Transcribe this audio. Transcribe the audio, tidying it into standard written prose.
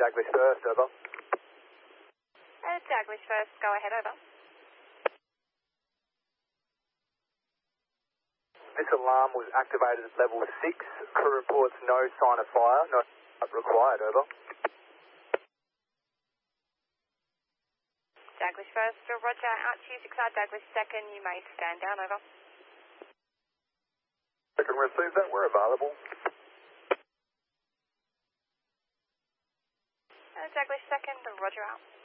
Daglish first, over. Daglish first, go ahead, over. This alarm was activated at level 6. Crew reports no sign of fire, no required, over. Daglish first, roger, out to you, 6R, Daglish second, you may stand down, over. Second, receive that, we're available. Daglish second, roger out.